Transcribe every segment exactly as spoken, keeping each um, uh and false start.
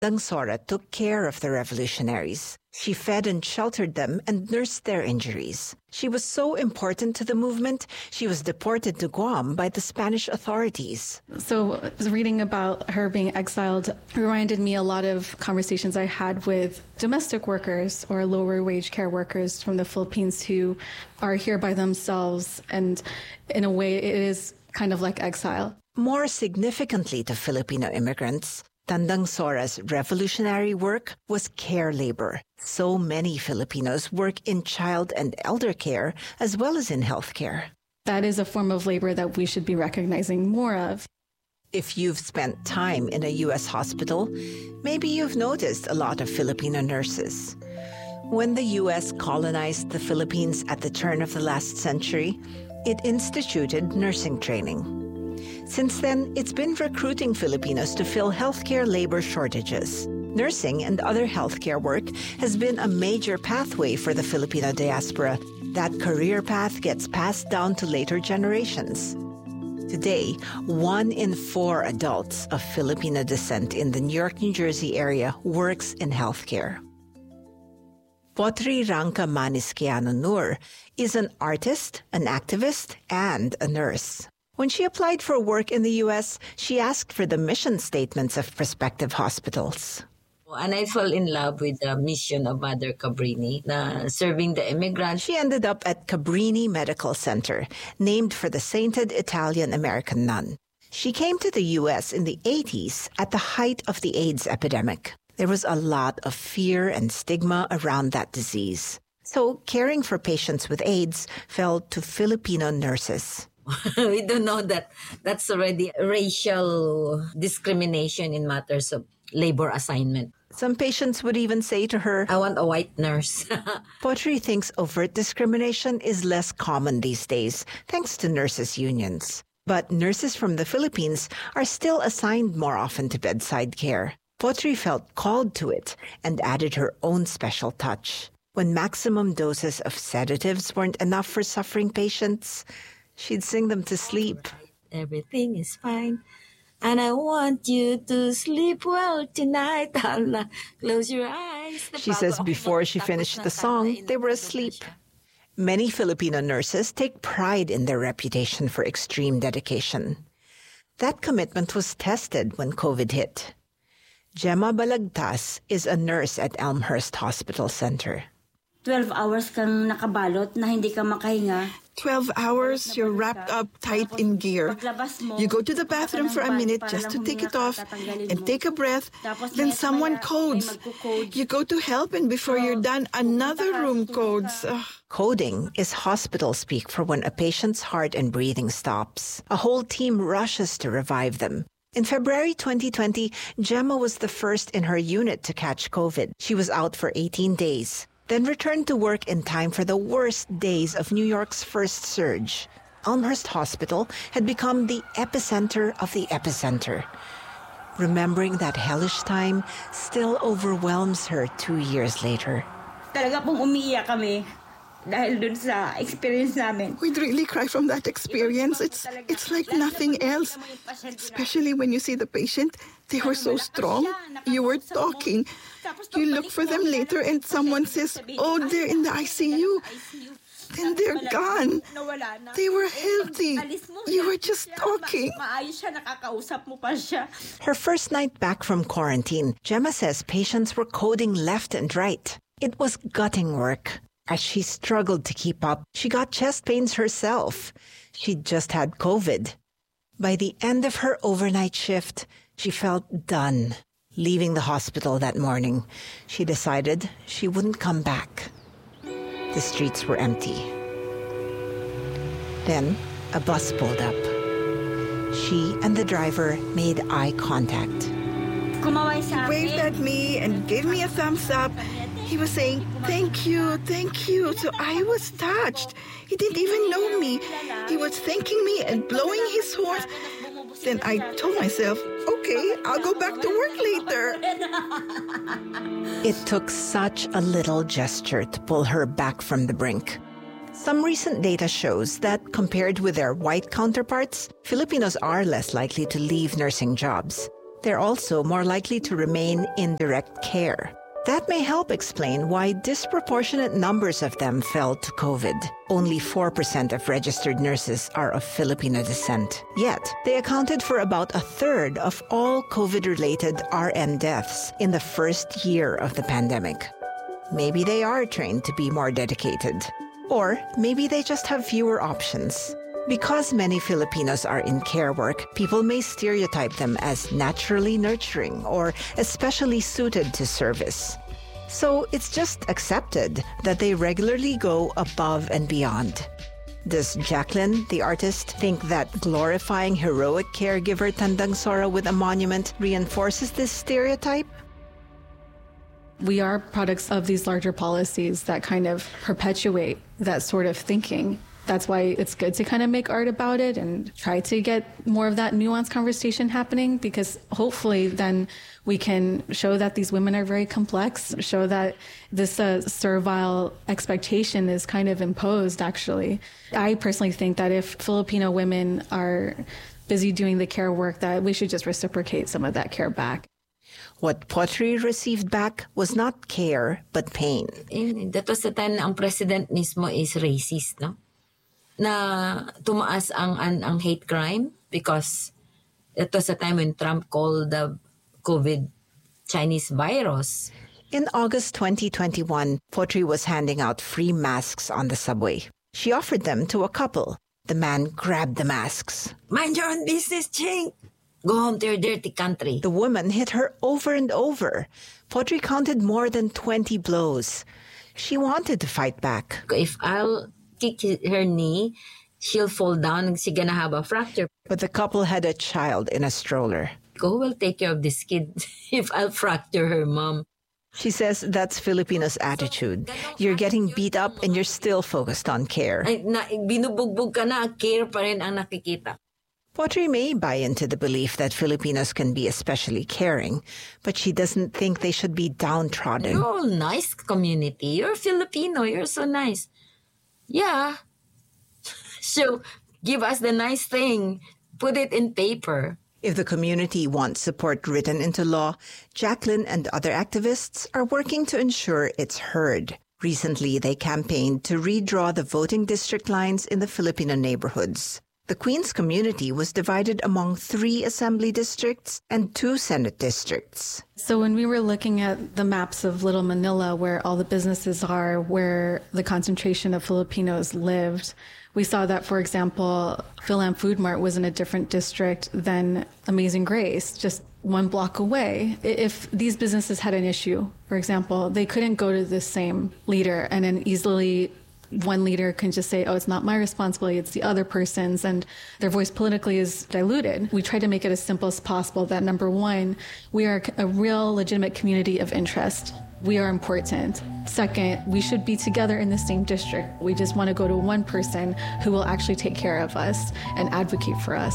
Sora took care of the revolutionaries. She fed and sheltered them and nursed their injuries. She was so important to the movement, she was deported to Guam by the Spanish authorities. So reading about her being exiled reminded me a lot of conversations I had with domestic workers or lower wage care workers from the Philippines who are here by themselves. And in a way, it is kind of like exile. More significantly to Filipino immigrants, Tandang Sora's revolutionary work was care labor. So many Filipinos work in child and elder care as well as in healthcare. That is a form of labor that we should be recognizing more of. If you've spent time in a U S hospital, maybe you've noticed a lot of Filipino nurses. When the U S colonized the Philippines at the turn of the last century, it instituted nursing training. Since then, it's been recruiting Filipinos to fill healthcare labor shortages. Nursing and other healthcare work has been a major pathway for the Filipino diaspora. That career path gets passed down to later generations. Today, one in four adults of Filipino descent in the New York, New Jersey area works in healthcare. Potri Rangka Manisquiano Nur is an artist, an activist, and a nurse. When she applied for work in the U S, she asked for the mission statements of prospective hospitals. And I fell in love with the mission of Mother Cabrini, na serving the immigrants. She ended up at Cabrini Medical Center, named for the sainted Italian-American nun. She came to the U S in the eighties at the height of the AIDS epidemic. There was a lot of fear and stigma around that disease. So caring for patients with AIDS fell to Filipino nurses. We don't know that that's already racial discrimination in matters of labor assignment. Some patients would even say to her, I want a white nurse. Potri thinks overt discrimination is less common these days, thanks to nurses' unions. But nurses from the Philippines are still assigned more often to bedside care. Potri felt called to it and added her own special touch. When maximum doses of sedatives weren't enough for suffering patients, she'd sing them to sleep. Everything is fine. And I want you to sleep well tonight. Close your eyes. She says before she finished the song, they were asleep. Many Filipino nurses take pride in their reputation for extreme dedication. That commitment was tested when COVID hit. Gemma Balagtas is a nurse at Elmhurst Hospital Center. twelve hours kang nakabalot na hindi ka makahinga. twelve hours, you're wrapped up tight in gear. You go to the bathroom for a minute just to take it off and take a breath. Then someone codes. You go to help, and before you're done, another room codes. Ugh. Coding is hospital speak for when a patient's heart and breathing stops. A whole team rushes to revive them. In February twenty twenty, Gemma was the first in her unit to catch COVID. She was out for eighteen days. Then returned to work in time for the worst days of New York's first surge. Elmhurst Hospital had become the epicenter of the epicenter. Remembering that hellish time still overwhelms her two years later. Talaga pong umiiyak kami dahil dun sa experience namin. We'd really cry from that experience. It's it's like nothing else. Especially when you see the patient. They were so strong. You were talking. You look for them later and someone says, oh, they're in the I C U. Then they're gone. They were healthy. You were just talking. Her first night back from quarantine, Gemma says patients were coding left and right. It was gutting work. As she struggled to keep up, she got chest pains herself. She'd just had COVID. By the end of her overnight shift, she felt done. Leaving the hospital that morning, she decided she wouldn't come back. The streets were empty. Then a bus pulled up. She and the driver made eye contact. He waved at me and gave me a thumbs up. He was saying, thank you, thank you. So I was touched. He didn't even know me. He was thanking me and blowing his horn. Then I told myself, okay, I'll go back to work later. It took such a little gesture to pull her back from the brink. Some recent data shows that compared with their white counterparts, Filipinos are less likely to leave nursing jobs. they're also more likely to remain in direct care. That may help explain why disproportionate numbers of them fell to COVID. Only four percent of registered nurses are of Filipino descent. Yet, they accounted for about a third of all COVID-related R N deaths in the first year of the pandemic. Maybe they are trained to be more dedicated. Or maybe they just have fewer options. Because many Filipinos are in care work, people may stereotype them as naturally nurturing or especially suited to service. So it's just accepted that they regularly go above and beyond. Does Jacqueline, the artist, think that glorifying heroic caregiver Tandang Sora with a monument reinforces this stereotype? We are products of these larger policies that kind of perpetuate that sort of thinking. That's why it's good to kind of make art about it and try to get more of that nuanced conversation happening, because hopefully then we can show that these women are very complex, show that this uh, servile expectation is kind of imposed, actually. I personally think that if Filipino women are busy doing the care work, that we should just reciprocate some of that care back. What Potri received back was not care, but pain. And that was the time na ang president mismo is racist, no? Na tumaas ang, ang, ang hate crime because it was a time when Trump called the COVID Chinese virus. In August twenty twenty-one, Potri was handing out free masks on the subway. She offered them to a couple. The man grabbed the masks. Mind your own business, Ching. Go home to your dirty country. The woman hit her over and over. Potri counted more than twenty blows. She wanted to fight back. If I'll kick her knee, she'll fall down and she's gonna have a fracture. But the couple had a child in a stroller. Who will take care of this kid if I'll fracture her mom? She says that's Filipinos' attitude. You're getting beat up and you're still focused on care. Ay, na, binubugbog ka na, care pa rin ang nakikita. Potri may buy into the belief that Filipinos can be especially caring, but she doesn't think they should be downtrodden. You're all nice community. You're Filipino. You're so nice. Yeah. So give us the nice thing. Put it in paper. If the community wants support written into law, Jacqueline and other activists are working to ensure it's heard. Recently, they campaigned to redraw the voting district lines in the Filipino neighborhoods. The Queens community was divided among three assembly districts and two Senate districts. So when we were looking at the maps of Little Manila, where all the businesses are, where the concentration of Filipinos lived, we saw that, for example, Philam Food Mart was in a different district than Amazing Grace, just one block away. If these businesses had an issue, for example, they couldn't go to the same leader and then easily one leader can just say, oh, it's not my responsibility, it's the other person's, and their voice politically is diluted. We try to make it as simple as possible that, number one, we are a real legitimate community of interest. We are important. Second, we should be together in the same district. We just want to go to one person who will actually take care of us and advocate for us.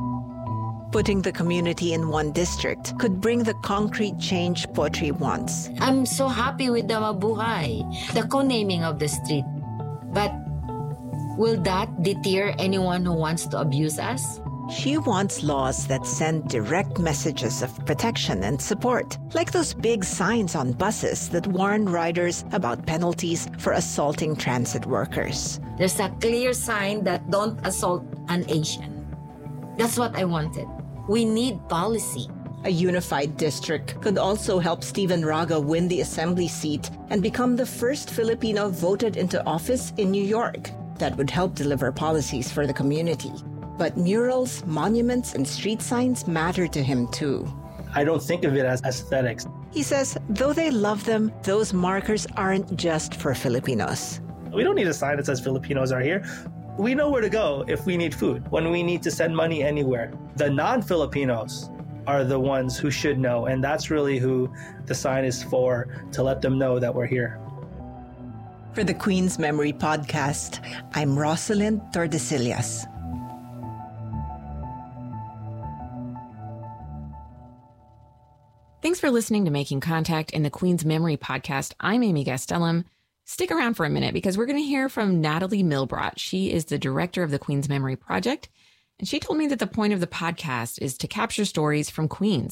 Putting the community in one district could bring the concrete change Potri wants. I'm so happy with the Mabuhay, the co-naming of the street. But will that deter anyone who wants to abuse us? She wants laws that send direct messages of protection and support, like those big signs on buses that warn riders about penalties for assaulting transit workers. There's a clear sign that don't assault an Asian. That's what I wanted. We need policy. A unified district could also help Stephen Raga win the assembly seat and become the first Filipino voted into office in New York. That would help deliver policies for the community. But murals, monuments, and street signs matter to him too. I don't think of it as aesthetics. He says, though they love them, those markers aren't just for Filipinos. We don't need a sign that says Filipinos are here. We know where to go if we need food, when we need to send money anywhere. The non-Filipinos are the ones who should know, and that's really who the sign is for, to let them know that we're here. For the Queen's Memory Podcast, I'm Rosalind Tordesillas. Thanks for listening to Making Contact in the Queen's Memory Podcast. I'm Amy Gastelum. Stick around for a minute because we're going to hear from Natalie Milbrot. She is the director of the Queen's Memory Project, and she told me that the point of the podcast is to capture stories from Queens,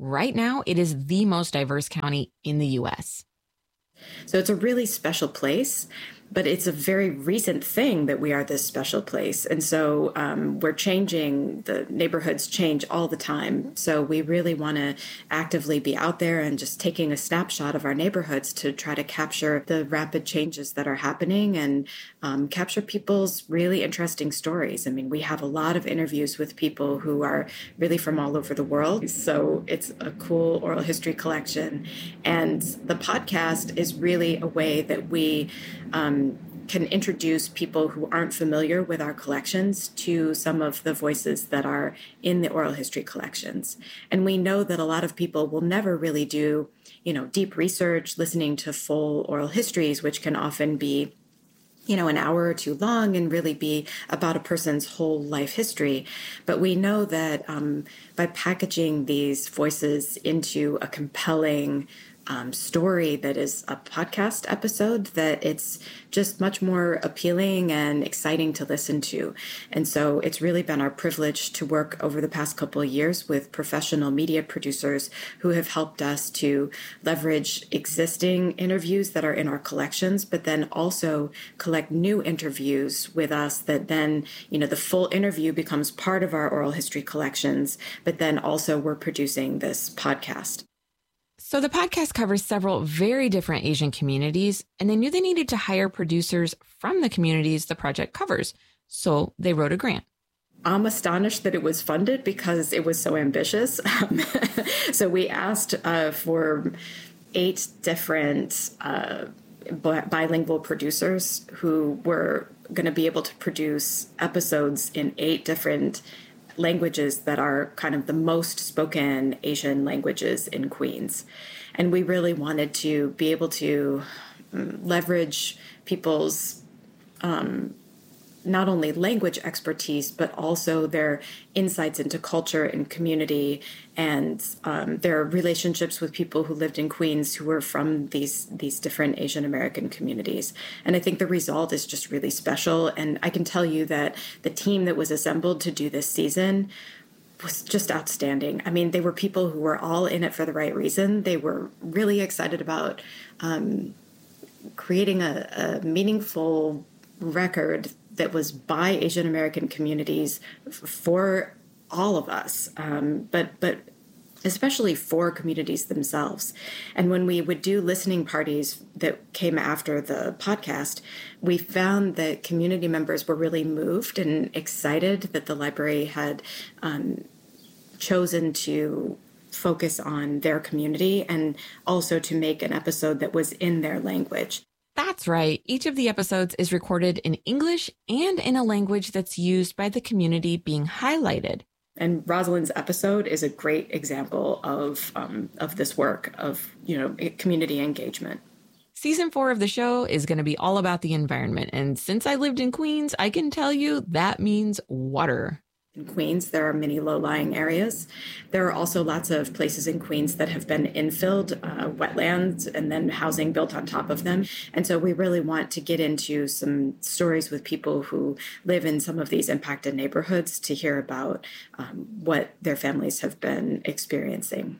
Right now, it is the most diverse county in the U S. So it's a really special place, but it's a very recent thing that we are this special place. And so um, we're changing, the neighborhoods change all the time. So we really want to actively be out there and just taking a snapshot of our neighborhoods to try to capture the rapid changes that are happening and um, capture people's really interesting stories. I mean, we have a lot of interviews with people who are really from all over the world. So it's a cool oral history collection. And the podcast is really a way that we um, can introduce people who aren't familiar with our collections to some of the voices that are in the oral history collections. And we know that a lot of people will never really do, you know, deep research, listening to full oral histories, which can often be, you know, an hour or two long and really be about a person's whole life history. But we know that um, by packaging these voices into a compelling Um, story that is a podcast episode, that it's just much more appealing and exciting to listen to. And so it's really been our privilege to work over the past couple of years with professional media producers who have helped us to leverage existing interviews that are in our collections, but then also collect new interviews with us that then, you know, the full interview becomes part of our oral history collections, but then also we're producing this podcast. So the podcast covers several very different Asian communities, and they knew they needed to hire producers from the communities the project covers. So they wrote a grant. I'm astonished that it was funded because it was so ambitious. So we asked uh, for eight different uh, bilingual producers who were going to be able to produce episodes in eight different languages that are kind of the most spoken Asian languages in Queens. And we really wanted to be able to um, leverage people's um, not only language expertise, but also their insights into culture and community and um, their relationships with people who lived in Queens who were from these these different Asian American communities. And I think the result is just really special. And I can tell you that the team that was assembled to do this season was just outstanding. I mean, they were people who were all in it for the right reason. They were really excited about um, creating a, a meaningful record that was by Asian American communities for all of us, um, but but especially for communities themselves. And when we would do listening parties that came after the podcast, we found that community members were really moved and excited that the library had um, chosen to focus on their community and also to make an episode that was in their language. That's right. Each of the episodes is recorded in English and in a language that's used by the community being highlighted. And Rosalind's episode is a great example of um, of this work of, you know, community engagement. Season four of the show is going to be all about the environment. And since I lived in Queens, I can tell you that means water. In Queens, there are many low-lying areas. There are also lots of places in Queens that have been infilled, uh, wetlands, and then housing built on top of them. And so we really want to get into some stories with people who live in some of these impacted neighborhoods to hear about um, what their families have been experiencing.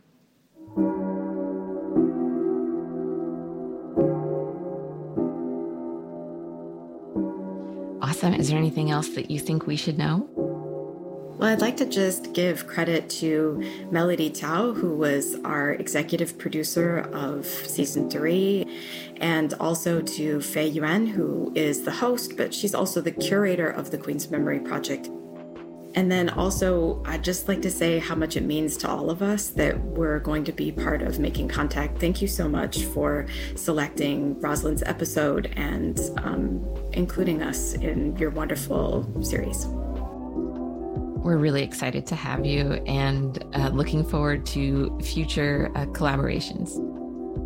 Awesome. Is there anything else that you think we should know? Well, I'd like to just give credit to Melody Tao, who was our executive producer of season three, and also to Fei Yuan, who is the host, but she's also the curator of the Queens Memory Project. And then also, I'd just like to say how much it means to all of us that we're going to be part of Making Contact. Thank you so much for selecting Rosalind's episode and um, including us in your wonderful series. We're really excited to have you and uh, looking forward to future uh, collaborations.